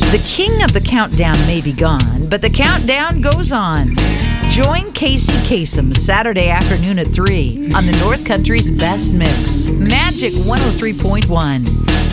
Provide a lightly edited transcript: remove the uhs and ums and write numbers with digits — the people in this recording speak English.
The king of the countdown may be gone, but the countdown goes on. Join Casey Kasem Saturday afternoon at 3 on the North Country's Best Mix, Magic 103.1.